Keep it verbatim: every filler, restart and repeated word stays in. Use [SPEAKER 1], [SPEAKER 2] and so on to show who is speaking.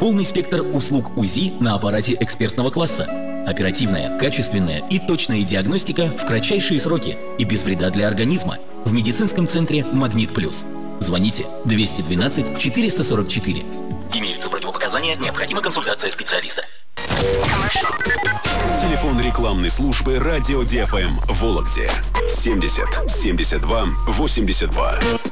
[SPEAKER 1] полный спектр услуг УЗИ на аппарате экспертного класса. Оперативная, качественная и точная диагностика в кратчайшие сроки и без вреда для организма в медицинском центре «Магнит Плюс». Звоните двести двенадцать четыреста сорок четыре. Имеются противопоказания, необходима консультация специалиста.
[SPEAKER 2] Телефон рекламной службы «Радио ди эф эм» в Вологде семьдесят семьдесят два восемьдесят два.